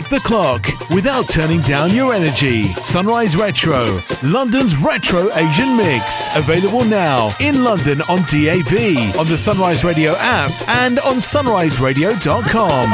Stop the clock without turning down your energy. Sunrise Retro, London's retro Asian mix. Available now in London on DAB, on the Sunrise Radio app, and on sunriseradio.com.